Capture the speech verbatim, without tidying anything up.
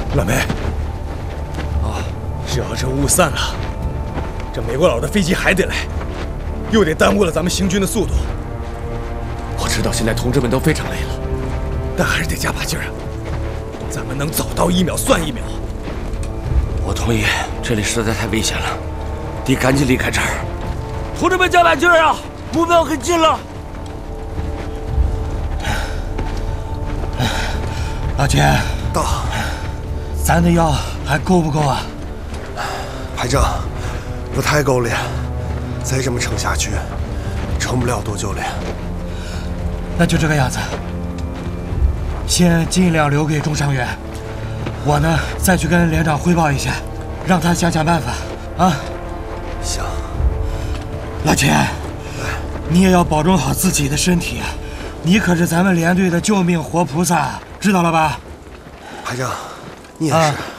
老梅，啊，只要这雾散了，这美国佬的飞机还得来，又得耽误了咱们行军的速度。 我知道现在同志们都非常累了， 但还是得加把劲儿啊！咱们能早到一秒算一秒。 我同意，这里实在太危险了，得赶紧离开这儿。同志们加把劲儿啊！目标很近了。 老钱， 到。 咱的药还够不够啊？ 排长，不太够了，再这么撑下去，撑不了多久了。 那就这个样子，先尽量留给中伤员，我呢再去跟连长汇报一下，让他想想办法啊。 行。 老钱，你也要保重好自己的身体啊！你可是咱们连队的救命活菩萨，知道了吧？ 排长，你也是。啊